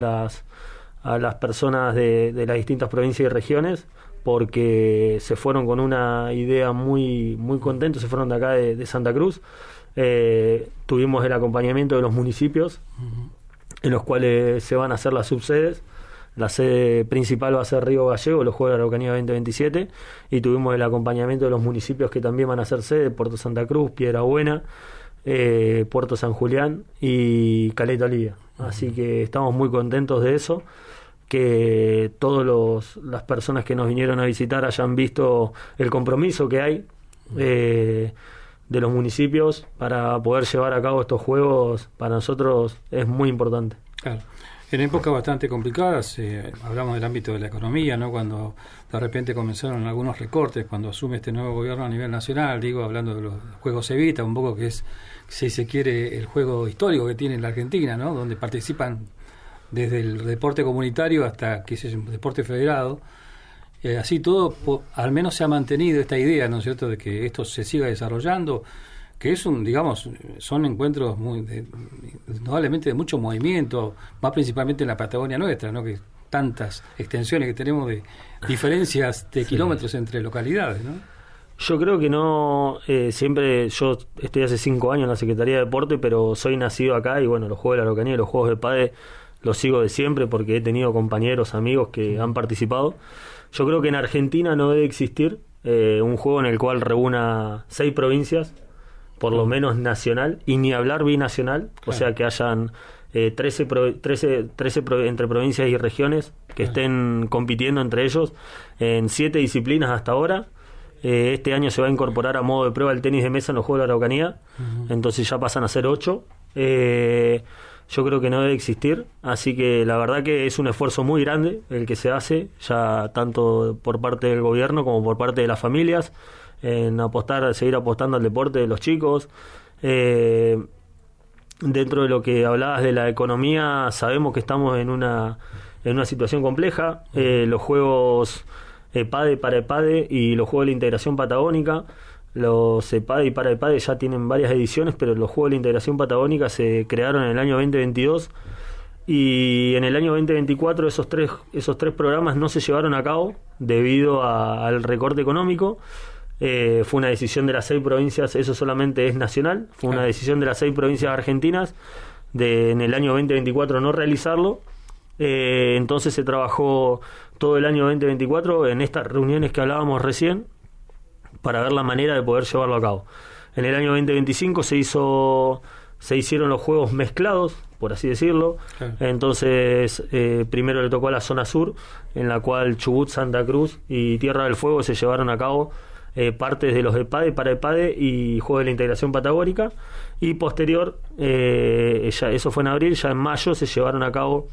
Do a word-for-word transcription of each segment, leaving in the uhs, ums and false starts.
las, a las personas de, de las distintas provincias y regiones, porque se fueron con una idea muy, muy contentos, se fueron de acá de, de Santa Cruz. Eh, tuvimos el acompañamiento de los municipios, uh-huh. en los cuales se van a hacer las subsedes. La sede principal va a ser Río Gallego, los Juegos de la Araucanía veinte veintisiete, y tuvimos el acompañamiento de los municipios que también van a ser sede: Puerto Santa Cruz, Piedrabuena, eh, Puerto San Julián y Caleta Olivia. Uh-huh. Así que estamos muy contentos de eso, que todas las personas que nos vinieron a visitar hayan visto el compromiso que hay eh, de los municipios para poder llevar a cabo estos juegos. Para nosotros es muy importante. Claro. En épocas bastante complicadas, eh, hablamos del ámbito de la economía, ¿no? Cuando de repente comenzaron algunos recortes, cuando asume este nuevo gobierno a nivel nacional, digo, hablando de los Juegos Evita, un poco que es, si se quiere, el juego histórico que tiene la Argentina, ¿no? Donde participan desde el deporte comunitario hasta, qué sé yo, deporte federado. Eh, así todo, po, al menos se ha mantenido esta idea, ¿no es cierto?, de que esto se siga desarrollando, que es un, digamos, son encuentros muy, de, indudablemente de mucho movimiento, más principalmente en la Patagonia nuestra, ¿no?, que tantas extensiones que tenemos de diferencias de sí. kilómetros entre localidades, ¿no? Yo creo que no, eh, siempre, yo estoy hace cinco años en la Secretaría de Deporte, pero soy nacido acá y bueno, los Juegos de la Araucanía y los Juegos de Pade los sigo de siempre porque he tenido compañeros, amigos que han participado. Yo creo que en Argentina no debe existir eh, un juego en el cual reúna seis provincias, por lo menos nacional, y ni hablar binacional, claro. O sea, que hayan eh, trece, pro, trece, trece pro, entre provincias y regiones que claro. estén compitiendo entre ellos en siete disciplinas hasta ahora. Eh, este año se va a incorporar a modo de prueba el tenis de mesa en los Juegos de la Araucanía, uh-huh. entonces ya pasan a ser ocho. Eh, yo creo que no debe existir, así que la verdad que es un esfuerzo muy grande el que se hace, ya tanto por parte del gobierno como por parte de las familias, en apostar, seguir apostando al deporte de los chicos. Eh, dentro de lo que hablabas de la economía, sabemos que estamos en una en una situación compleja. Eh, los juegos EPADE, para EPADE y los juegos de la integración patagónica, los EPADE y para EPADE ya tienen varias ediciones, pero los juegos de la integración patagónica se crearon en el año veinte veintidós y en el año veinte veinticuatro esos tres esos tres programas no se llevaron a cabo debido a, al recorte económico. Eh, fue una decisión de las seis provincias, eso solamente es nacional, fue una decisión de las seis provincias argentinas de en el año veinte veinticuatro no realizarlo. Eh, entonces se trabajó todo el año veinte veinticuatro en estas reuniones que hablábamos recién para ver la manera de poder llevarlo a cabo. En el año veinte veinticinco se hizo se hicieron los juegos mezclados, por así decirlo. Claro. Entonces eh, primero le tocó a la zona sur, en la cual Chubut, Santa Cruz y Tierra del Fuego se llevaron a cabo Eh, partes de los EPADE, para EPADE y Juegos de la Integración Patagónica, y posterior, eh, ya, eso fue en abril, ya en mayo se llevaron a cabo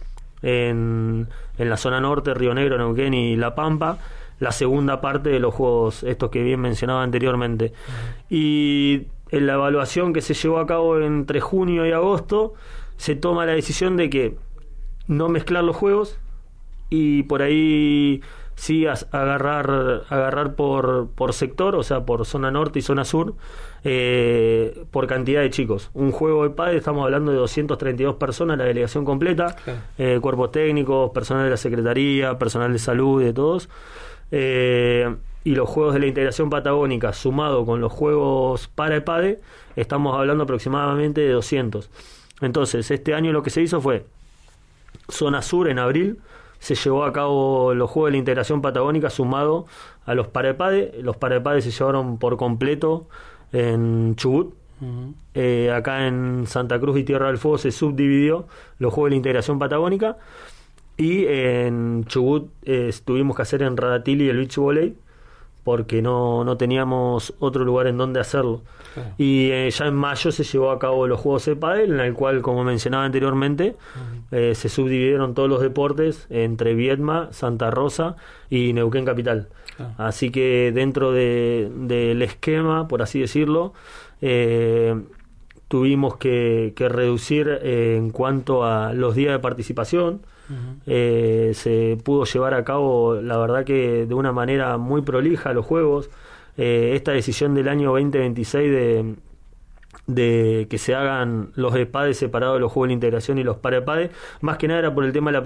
en, en la zona norte, Río Negro, Neuquén y La Pampa, la segunda parte de los juegos estos que bien mencionaba anteriormente. Uh-huh. Y en la evaluación que se llevó a cabo entre junio y agosto se toma la decisión de que no mezclar los juegos y por ahí sí agarrar agarrar por por sector, o sea, por zona norte y zona sur, eh, por cantidad de chicos. Un juego de padre, estamos hablando de doscientas treinta y dos personas, la delegación completa, claro. eh, cuerpos técnicos, personal de la Secretaría, personal de salud, de todos. Eh, y los juegos de la integración patagónica, sumado con los juegos para EPADE, estamos hablando aproximadamente de doscientos. Entonces, este año lo que se hizo fue zona sur en abril, se llevó a cabo los Juegos de la Integración Patagónica sumado a los para EPADE. Los para EPADE se llevaron por completo en Chubut. Uh-huh. Eh, acá en Santa Cruz y Tierra del Fuego se subdividió los Juegos de la Integración Patagónica. Y en Chubut eh, tuvimos que hacer en Radatili el beach volley, porque no, no teníamos otro lugar en donde hacerlo. Claro. Y eh, ya en mayo se llevó a cabo los Juegos EPADE, en el cual, como mencionaba anteriormente, uh-huh. eh, se subdividieron todos los deportes entre Viedma, Santa Rosa y Neuquén Capital. Claro. Así que dentro de, del esquema, por así decirlo, eh, tuvimos que, que reducir eh, en cuanto a los días de participación. Uh-huh. Eh, se pudo llevar a cabo, la verdad que de una manera muy prolija los juegos. Eh, esta decisión del año veinte veintiséis de, de que se hagan los EPADE separados de los juegos de la integración y los para EPADE, más que nada era por el tema de la